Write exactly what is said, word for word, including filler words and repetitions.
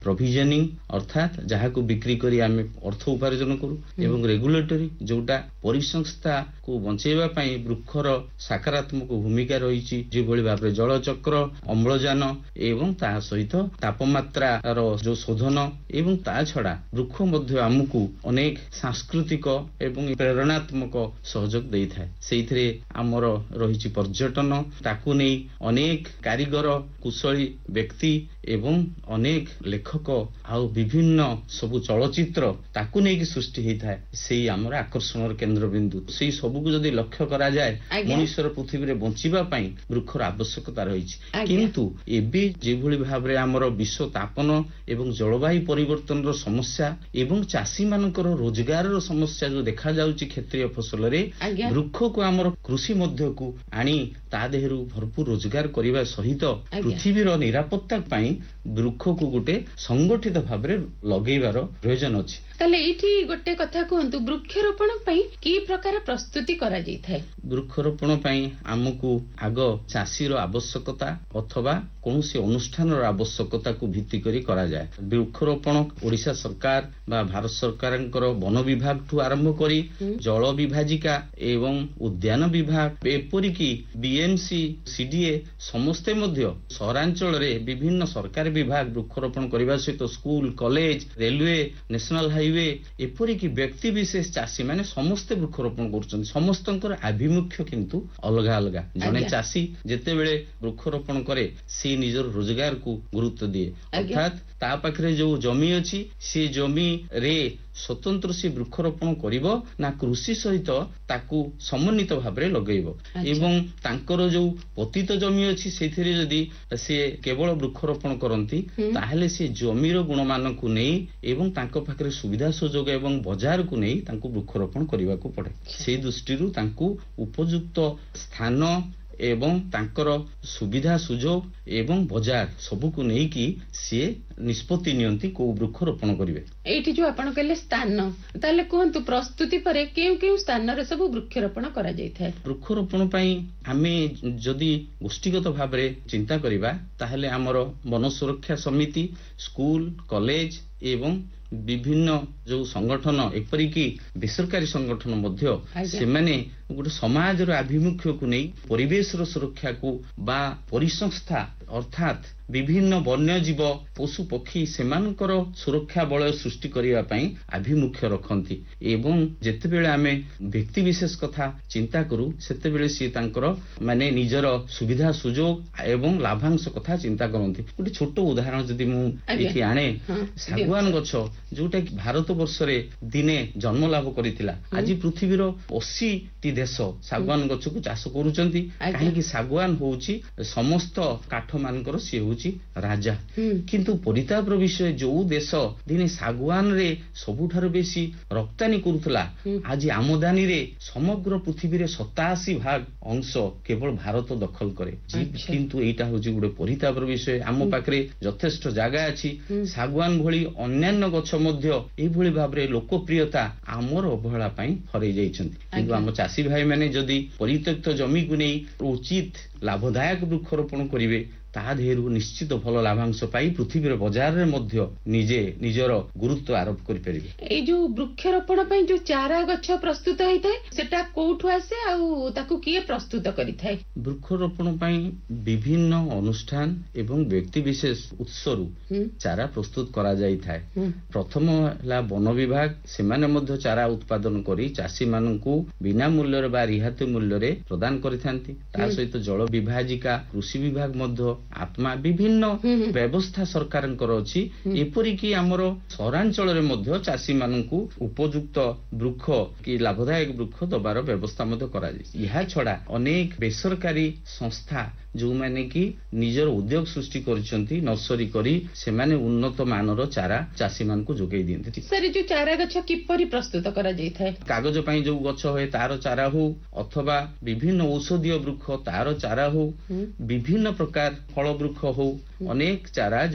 provisioning अर्थात जहाँ को बिक्री करी आमे अर्थ उपार्जन करू एवं रेगुलेटरी जोटा परिसंस्था को बंचेबा पई वृक्षर सकारात्मक भूमिका रही जे भली भाबरे जलचक्र अम्लजान एवं ता सहित तापमात्रा रो जो शोधन एवं ता छड़ा वृक्ष मध्य आमको अनेक सांस्कृतिक एवं प्रेरणात्मक सहयोग देई थाए सेइथरे आमर रही पर्यटन ताकू नै अनेक कारीगर कुशली व्यक्ति एवं अनेक लेखक आउ विभिन्न सबु चलचित्र ताकू नै कि सृष्टि हेई थाए सेई आमर आकर्षण केंद्र बिंदु सेई सबु को जदी लक्ष्य करा जाय मनुष्यर पृथ्वी रे बंचिबा पई वृक्षर आवश्यकता रही किंतु एबे जे भली भाबरे आमर विश्व तापन एवं जलवायु परिवर्तन रो समस्या एवं चासी मानकर रोजगार रो समस्या जो देखा जाउची क्षेत्रीय फसल रे वृक्ष को आमर कृषि मध्य को आनी ता देहरु भरपूर रोजगार करिबा सहित पृथ्वी रो निरापत्ता पई वृक्ष को गोटे संगठित भाबरे लगेबार प्रयोजन अछि तले इठी गोटे कथा कहंतु वृक्षरोपण पई की प्रकार प्रस्तुति करा जाय थाए वृक्षरोपण पई हमकु आग चासी रो आवश्यकता अथवा कोनोसी अनुष्ठान रो आवश्यकता को भित्ति करी करा जाय वृक्षरोपण ओडिशा सरकार बा भारत सरकारंकर वन विभाग ठू आरंभ करी जल विभाजिका एवं उद्यान विभाग एपरि की बीएमसी सीडीए समस्ते मध्य सहरांचल रे विभिन्न सरकार विभाग वृक्षरोपण करबा सहित school college railway national highway एपरि की व्यक्ति विशेष चासी माने समस्ते वृक्षरोपण करूछन समस्तंकर आभिमुख्य किंतु अलगा अलगा जने चासी जेते बेले वृक्षरोपण करे से निजर रोजगार को गुरुत्व दिए अर्थात ता पाखरे जो जमी अछि से जमी रे स्वतंत्र से वृक्षरोपण करिवो ना कृषि सहित ताकू समन्वित भाबरे लगेइबो एवं तांकर जो पतित जमी अछि सेथिरे जदी से केवल वृक्षरोपण करंती ताहले से जमीर गुणमान को नै एवं तांको पाखरे सुविधा सुजोग एवं बाजार को नै तांको वृक्षरोपण करिवा को पड़े से दृष्टिरु तांको उपयुक्त स्थान एवं तांकर सुविधा सुजोग एवं बाजार सबु को नै कि से निष्पत्ति नियंती को वृक्षरोपण करिवे एठी जो आपण कहले स्थान ताले कोहंतु प्रस्तुति परे केउ केउ स्थान रे सब वृक्षरोपण करा जाय थाए वृक्षरोपण पई हमें जदी गोष्ठीगत भाबरे चिंता करिबा ताहले हमर वन सुरक्षा समिति स्कूल कॉलेज एवं विभिन्न जो संगठन एपरि की बेसरकारी संगठन मध्य से माने गोटे समाज रो आभिमुख्य को नै परिवेश रो सुरक्षा को बा परिसंस्था अर्थात विभिन्न वन्य जीव पशु पक्षी सेमानकर सुरक्षा बलय सृष्टि करिवा पई आभिमुख्य रखंती एवं जेते बेले आमे व्यक्ति विशेष कथा चिंता करू सेते बेले सी तांकर माने निजर सुविधा सुजोग एवं लाभांश कथा चिंता करंती गोटे छोट उदाहरण जदी मु एठी आणे सागवान गछ जोटा कि भारत वर्ष रे दिने जन्म लाभ करितिला आज पृथ्वी रो अस्सी टी देश सागवान गछ को चाष करूचंती काहे कि सागवान होउची समस्त काठ मानकर सी होउची राजा किंतु परितापर विषय जो देश दिने सागवान रे सबुठार बेसी रप्तानी करूथला आज आमदानी रे समग्र पृथ्वी रे सतासी भाग अंश केवल भारत दखल करे किंतु एटा होची गुडे परितापर विषय आम पाखरे यथेष्ट जागा अछि सागवान भली अन्यान्य गछ मध्य ए भली भाबरे लोकप्रियता आमर अवहेला पई हरै जाइछन्ति किंतु आम चासी भाई माने जदी परित्यक्त जमी को नै उचित लाभदायक वृक्षरोपण करिवे ता देहरु निश्चित भल लाभांश पाई पृथ्वी बाजार रे मध्य निजे निजर गुरुत्व आरोप करि परिबे ए जो वृक्षरोपण पई जो चारा गछ प्रस्तुत होई थाए सेटा कोठु आसे आ ताकू किए प्रस्तुत करि थाए वृक्षरोपण पई विभिन्न अनुष्ठान एवं व्यक्ति विशेष उत्सरु चारा प्रस्तुत करा जाई थाए प्रथम ला वन विभाग से माने मध्य चारा उत्पादन करी चासी माननकू बिना मूल्य रे बा रिहाती मूल्य रे प्रदान करिथांती ता सहित जल विभाजिका कृषि विभाग मध्य आत्मा विभिन्न व्यवस्था सरकारंकर अछि एपरि कि हमर सहरांचल रे मध्य चासी माननकू उपयुक्त वृक्ष कि लाभदायक वृक्ष दबार व्यवस्था मध्य करा जाय यहा छडा अनेक बेसरकारी संस्था जो माने कि निजर उद्योग सृष्टि करछंती नर्सरी करी से माने उन्नत मानर चारा चासी मान को जोगै दियंती सर जो चारा गछ किपरि प्रस्तुत करा जाय थाए कागज पई जो गछ होय तार चारा हो अथवा विभिन्न औषधीय वृक्ष तार चारा हो विभिन्न प्रकार फल वृक्ष हो अनेक चारा